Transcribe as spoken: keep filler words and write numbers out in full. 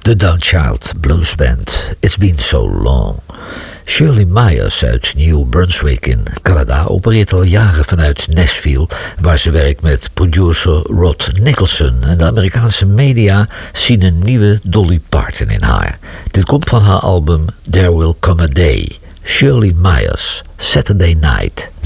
De Downchild Blues Band, It's Been So Long. Shirley Myers uit New Brunswick in Canada opereert al jaren vanuit Nashville, waar ze werkt met producer Rod Nicholson. En de Amerikaanse media zien een nieuwe Dolly Parton in haar. Dit komt van haar album There Will Come a Day. Shirley Myers, Saturday Night.